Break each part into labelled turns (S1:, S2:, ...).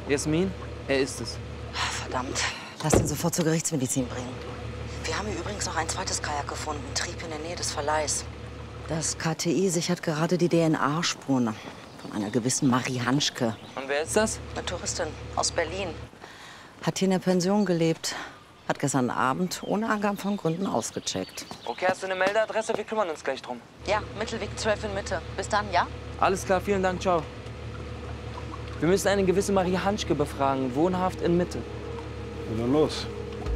S1: Jasmin, er ist es.
S2: Verdammt. Lass ihn sofort zur Gerichtsmedizin bringen. Wir haben hier übrigens noch ein zweites Kajak gefunden, Trieb in der Nähe des Verleihs. Das KTI sichert gerade die DNA-Spuren von einer gewissen Marie Hanschke.
S1: Und wer ist das?
S2: Eine Touristin aus Berlin. Hat hier in der Pension gelebt. Hat gestern Abend ohne Angaben von Gründen ausgecheckt.
S1: Okay, hast du eine Meldeadresse? Wir kümmern uns gleich drum.
S2: Ja, Mittelweg 12 in Mitte. Bis dann, ja?
S1: Alles klar, vielen Dank, ciao. Wir müssen eine gewisse Marie Hanschke befragen, wohnhaft in Mitte.
S3: Na dann los.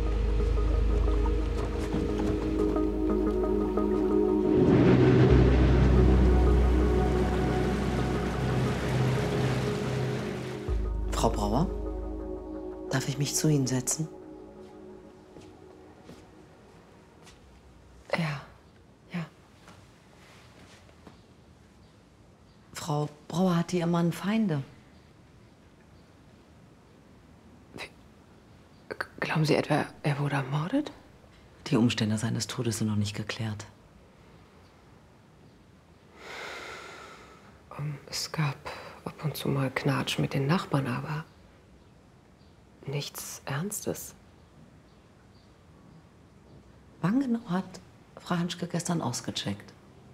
S2: Frau Brauer, darf ich mich zu Ihnen setzen?
S4: Ja.
S2: Frau Brauer, hatte Ihr Mann Feinde?
S4: Glauben Sie etwa, er wurde ermordet?
S2: Die Umstände seines Todes sind noch nicht geklärt.
S4: Es gab ab und zu mal Knatsch mit den Nachbarn, aber nichts Ernstes.
S2: Wann genau hat Frau Hanschke gestern ausgecheckt?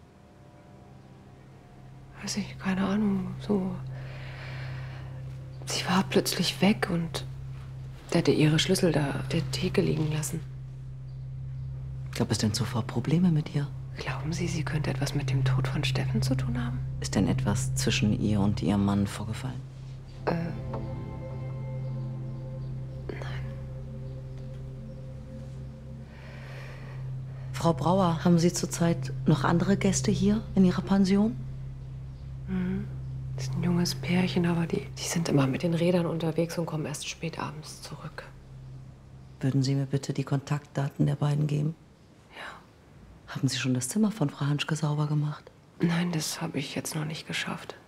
S4: Weiß ich, keine Ahnung, so. Sie war plötzlich weg und der hatte ihre Schlüssel da auf der Theke liegen lassen.
S2: Gab es denn zuvor Probleme mit ihr?
S4: Glauben Sie, sie könnte etwas mit dem Tod von Steffen zu tun haben?
S2: Ist denn etwas zwischen ihr und ihrem Mann vorgefallen?
S4: Nein.
S2: Frau Brauer, haben Sie zurzeit noch andere Gäste hier in Ihrer Pension?
S4: Das ist ein junges Pärchen, aber die sind immer mit den Rädern unterwegs und kommen erst spät abends zurück.
S2: Würden Sie mir bitte die Kontaktdaten der beiden geben?
S4: Ja.
S2: Haben Sie schon das Zimmer von Frau Hanschke sauber gemacht?
S4: Nein, das habe ich jetzt noch nicht geschafft.